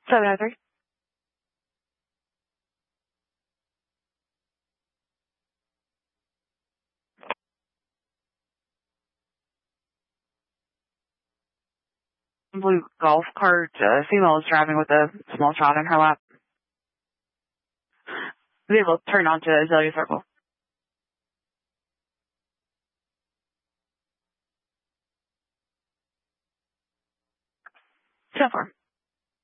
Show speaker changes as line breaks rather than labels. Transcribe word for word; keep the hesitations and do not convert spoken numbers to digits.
seven oh three. Blue golf cart. A female is driving with a small child in her lap. Vehicle turned onto Azalea Circle. ten four.